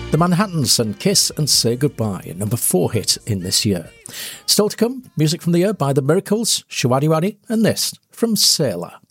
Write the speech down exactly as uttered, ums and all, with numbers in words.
The Manhattans and Kiss and Say Goodbye, number four hit in this year. Still to come, music from the year by The Miracles, Shawady Waddy, and this from Sailor.